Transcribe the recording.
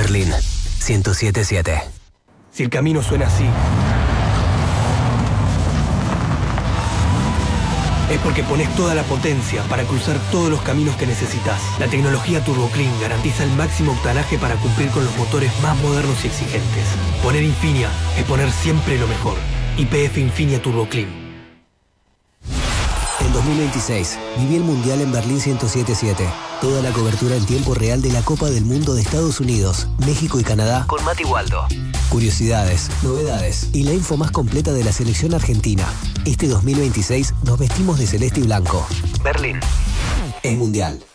Berlín 107.7. Si el camino suena así, es porque pones toda la potencia para cruzar todos los caminos que necesitas. La tecnología TurboClean garantiza el máximo octanaje para cumplir con los motores más modernos y exigentes. Poner Infinia es poner siempre lo mejor. YPF Infinia TurboClean. En 2026, viví el Mundial en Berlín 107.7. Toda la cobertura en tiempo real de la Copa del Mundo de Estados Unidos, México y Canadá con Mati Waldo. Curiosidades, novedades y la info más completa de la selección argentina. Este 2026 nos vestimos de celeste y blanco. Berlín es mundial.